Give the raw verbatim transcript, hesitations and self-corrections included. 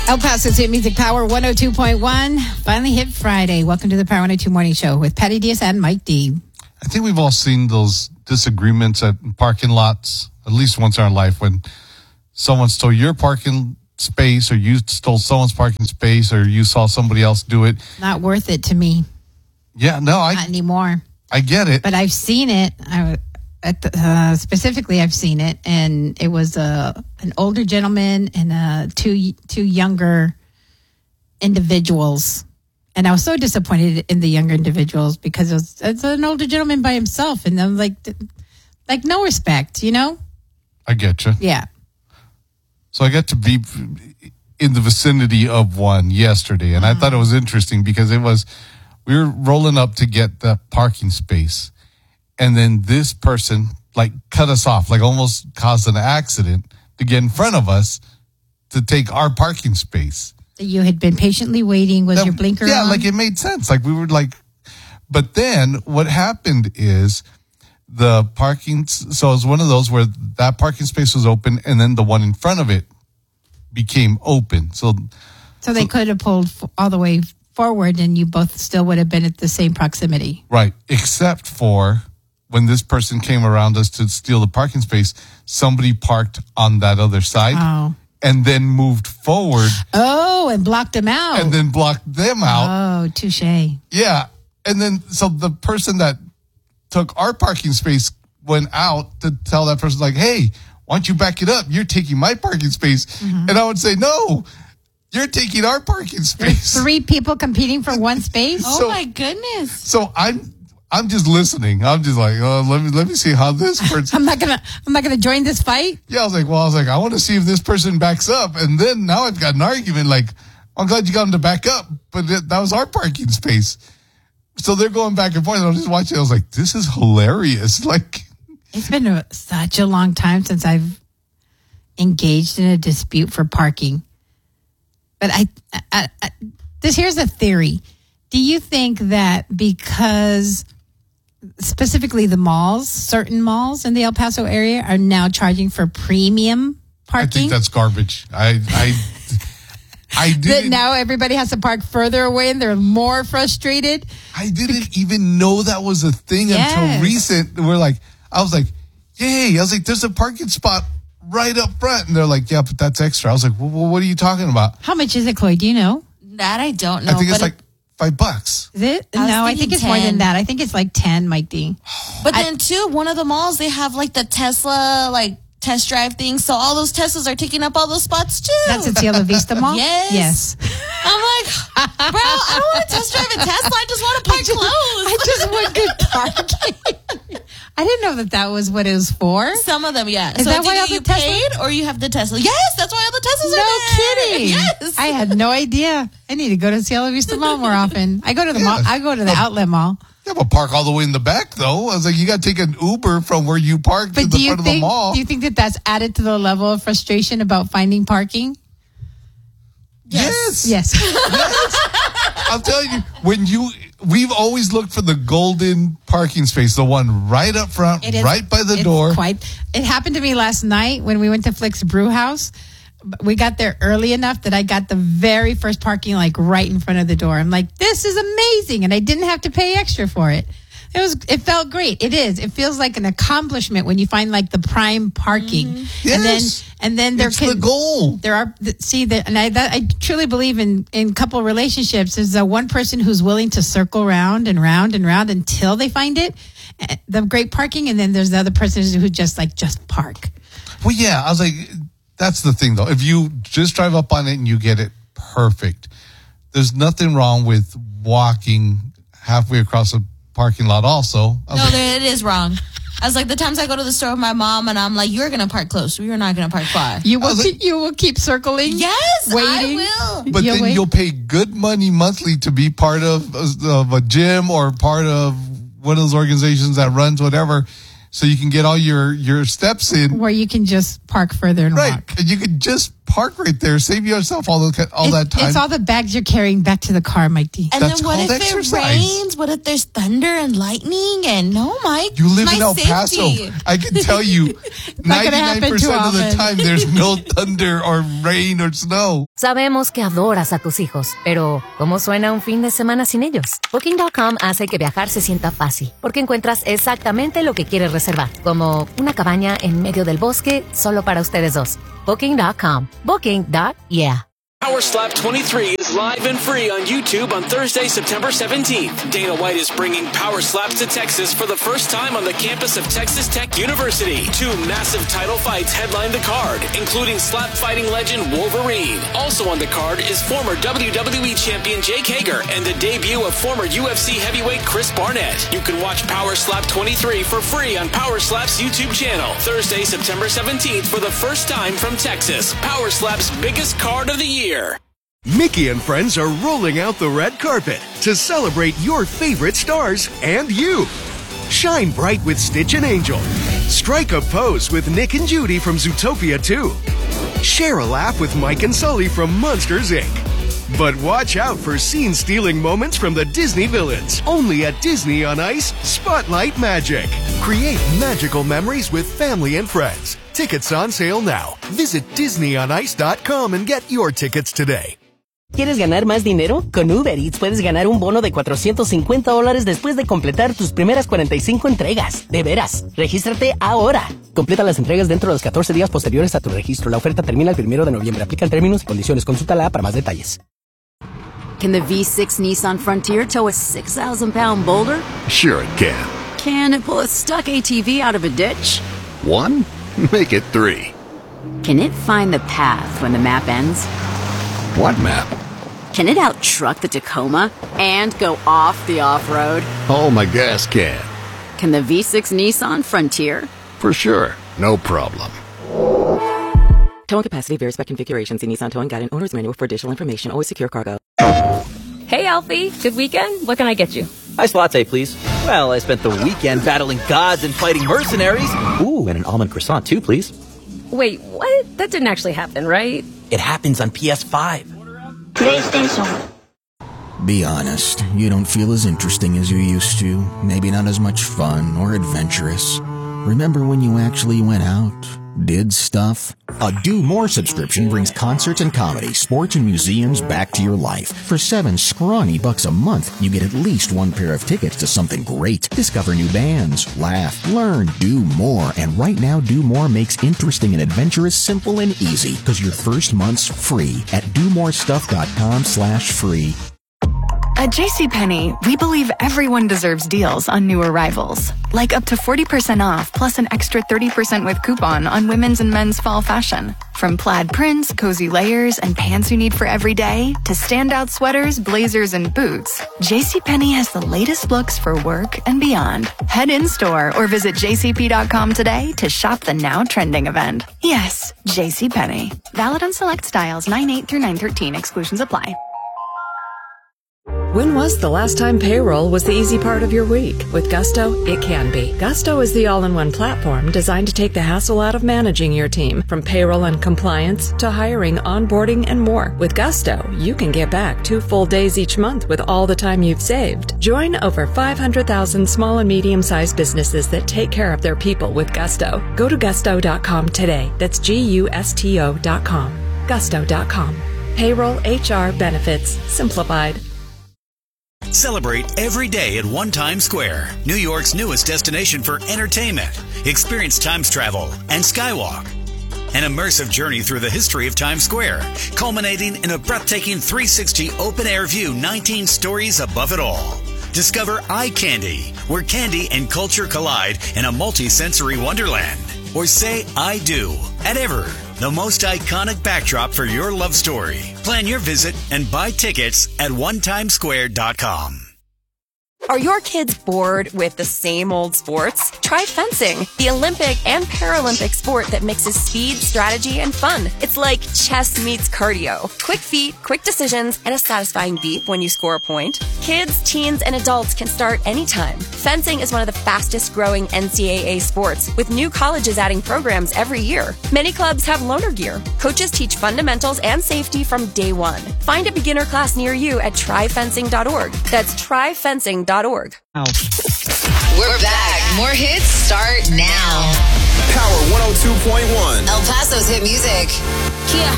El Paso's Hit Music Power one oh two point one. Finally hit Friday. Welcome to the Power one oh two Morning Show with Patty Diaz and Mike D. I think we've all seen those disagreements at parking lots at least once in our life when someone stole your parking space or you stole someone's parking space or you saw somebody else do it. Not worth it to me. Yeah, no, I Not anymore. I get it. But I've seen it. I, at the, uh, specifically, I've seen it, and it was a an older gentleman and uh, two two younger individuals. And I was so disappointed in the younger individuals because it was, it's an older gentleman by himself, and I'm like, like no respect, you know? I get you. Yeah. So I got to be in the vicinity of one yesterday, and uh-huh. I thought it was interesting because it was, we were rolling up to get the parking space, and then this person like cut us off, like almost caused an accident to get in front of us to take our parking space. You had been patiently waiting. Was that, your blinker yeah, on? like it made sense. Like we were like, but then what happened is the parking, so it was one of those where that parking space was open and then the one in front of it became open. So, so they so, could have pulled all the way forward and you both still would have been at the same proximity. Right. Except for when this person came around us to steal the parking space, somebody parked on that other side. Oh. And then moved forward. Oh, and blocked them out. And then blocked them out. Oh, touche. Yeah. And then, so the person that took our parking space went out to tell that person, like, hey, why don't you back it up? You're taking my parking space. Mm-hmm. And I would say, no, you're taking our parking space. There's three people competing for one space? Oh, so, my goodness. So I'm... I'm just listening. I'm just like, oh, let me let me see how this person. I'm not gonna. I'm not gonna join this fight. Yeah, I was like, well, I was like, I want to see if this person backs up, and then now I've got an argument. Like, I'm glad you got him to back up, but it, that was our parking space. So they're going back and forth. And I'm just watching. I was like, this is hilarious. Like, it's been a, such a long time since I've engaged in a dispute for parking. But I, I, I this here's a theory. Do you think that because specifically the malls, certain malls in the El Paso area are now charging for premium parking? I think that's garbage. I, I, I didn't. That now everybody has to park further away and they're more frustrated. I didn't even know that was a thing yes. until recent. We're like, I was like, yay. I was like, there's a parking spot right up front. And they're like, yeah, but that's extra. I was like, well, what are you talking about? How much is it, Chloe? Do you know? That I don't know. I think it's but like five bucks. Is it? I no, I think it's ten. More than that. I think it's like ten, Mike D. But I, then too, one of the malls, they have like the Tesla, like test drive thing. So all those Teslas are taking up all those spots too. That's at Cielo Vista Mall? Yes. Yes. I'm like, bro, I don't want to test drive a Tesla. I just want to park close. I just want good parking. I didn't know that that was what it was for. Some of them, yeah. Is so that why all you the Tesla? paid or you have the Tesla? Yes, that's why all the Teslas no are there. kidding. Yes. I had no idea. I need to go to Cielo Vista Mall more often. I go to the yeah. mall. I go to the outlet mall. Yeah, but park all the way in the back, though. I was like, you got to take an Uber from where you park to the front think, of the mall. Do you think that that's added to the level of frustration about finding parking? Yes. Yes. yes. I'm telling you, when you, we've always looked for the golden parking space, the one right up front, is, right by the it's door. Quite. It happened to me last night when we went to Flick's Brew House. We got there early enough that I got the very first parking, like right in front of the door. I'm like, this is amazing. And I didn't have to pay extra for it. It was, it felt great. It is. It feels like an accomplishment when you find like the prime parking. Mm-hmm. Yes. And then, and then there it's can, the goal. There are, see that, and I, that, I truly believe in, in couple relationships is the one person who's willing to circle round and round and round until they find it, the great parking. And then there's the other person who just like, just park. Well, yeah, I was like, that's the thing though. If you just drive up on it and you get it perfect, there's nothing wrong with walking halfway across a parking lot also. No, like, it is wrong. I was like, the times I go to the store with my mom and I'm like, you're going to park close. You're not going to park far. You will, like, you will keep circling? Yes, waiting. I will. But you'll then wait. You'll pay good money monthly to be part of, of a gym or part of one of those organizations that runs whatever, so you can get all your, your steps in. Where you can just park further and right. walk. And you can just park right there. Save yourself all the all It- that time. It's all the bags you're carrying back to the car, Mike D. And That's then what called if exercise. it rains? What if there's thunder and lightning? And no, Mike. You live my in El safety. Paso. I can tell you, not gonna ninety-nine happen too percent of the often. time, there's no thunder or rain or snow. Sabemos que adoras a tus hijos, pero ¿cómo suena un fin de semana sin ellos? Booking punto com hace que viajar se sienta fácil, porque encuentras exactamente lo que quieres reservar, como una cabaña en medio del bosque solo para ustedes dos. Booking punto com. Booking. Yeah. Power Slap twenty-three is live and free on YouTube on Thursday, September seventeenth. Dana White is bringing Power Slaps to Texas for the first time on the campus of Texas Tech University. Two massive title fights headline the card, including slap fighting legend Wolverine. Also on the card is former W W E champion Jake Hager and the debut of former U F C heavyweight Chris Barnett. You can watch Power Slap twenty-three for free on Power Slap's YouTube channel. Thursday, September seventeenth for the first time from Texas. Power Slap's biggest card of the year. Mickey and friends are rolling out the red carpet to celebrate your favorite stars and you. Shine bright with Stitch and Angel. Strike a pose with Nick and Judy from Zootopia two. Share a laugh with Mike and Sully from Monsters, Incorporated. But watch out for scene-stealing moments from the Disney villains. Only at Disney on Ice Spotlight Magic. Create magical memories with family and friends. Tickets on sale now. Visit disney on ice dot com and get your tickets today. ¿Quieres ganar más dinero? Con Uber Eats puedes ganar un bono de cuatrocientos cincuenta dólares después de completar tus primeras cuarenta y cinco entregas. De veras, regístrate ahora. Completa las entregas dentro de los catorce días posteriores a tu registro. La oferta termina el primero de noviembre. Aplican términos y condiciones. Consulta la para más detalles. Can the V six Nissan Frontier tow a six thousand pound boulder? Sure it can. Can it pull a stuck A T V out of a ditch? One? Make it three. Can it find the path when the map ends? What map? Can it out-truck the Tacoma and go off the off-road? Oh, my gas can. Can the V six Nissan Frontier? For sure. No problem. Towing capacity varies by configuration. See Nissan Towing Guide and Owner's Manual for additional information. Always secure cargo. Hey, Alfie. Good weekend? What can I get you? Iced latte, please. Well, I spent the weekend battling gods and fighting mercenaries. Ooh, and an almond croissant, too, please. Wait, what? That didn't actually happen, right? It happens on P S five. PlayStation. Be honest, you don't feel as interesting as you used to. Maybe not as much fun or adventurous. Remember when you actually went out, did stuff? A Do More subscription brings concerts and comedy, sports and museums back to your life. For seven scrawny bucks a month, you get at least one pair of tickets to something great. Discover new bands, laugh, learn, do more. And right now, Do More makes interesting and adventurous simple and easy, because your first month's free at do more stuff dot com slash free. At JCPenney, we believe everyone deserves deals on new arrivals. Like up to forty percent off plus an extra thirty percent with coupon on women's and men's fall fashion. From plaid prints, cozy layers, and pants you need for every day, to standout sweaters, blazers, and boots, JCPenney has the latest looks for work and beyond. Head in-store or visit j c p dot com today to shop the now trending event. Yes, JCPenney. Valid on select styles nine eight through nine thirteen. Exclusions apply. When was the last time payroll was the easy part of your week? With Gusto, it can be. Gusto is the all-in-one platform designed to take the hassle out of managing your team, from payroll and compliance to hiring, onboarding, and more. With Gusto, you can get back two full days each month with all the time you've saved. Join over five hundred thousand small and medium-sized businesses that take care of their people with Gusto. Go to gusto dot com today. That's G U S T O dot com. gusto dot com. Payroll, H R, benefits, simplified. Celebrate every day at One Times Square, New York's newest destination for entertainment. Experience Times travel and Skywalk. An immersive journey through the history of Times Square, culminating in a breathtaking three sixty open-air view, nineteen stories above it all. Discover Eye Candy, where candy and culture collide in a multi-sensory wonderland. Or say I do at Ever, the most iconic backdrop for your love story. Plan your visit and buy tickets at one times square dot com. Are your kids bored with the same old sports? Try fencing, the Olympic and Paralympic sport that mixes speed, strategy, and fun. It's like chess meets cardio. Quick feet, quick decisions, and a satisfying beep when you score a point. Kids, teens, and adults can start anytime. Fencing is one of the fastest growing N C double A sports, with new colleges adding programs every year. Many clubs have loaner gear. Coaches teach fundamentals and safety from day one. Find a beginner class near you at try fencing dot org. That's try fencing dot org. We're back. More hits start now. Power one oh two point one. El Paso's hit music. Kia,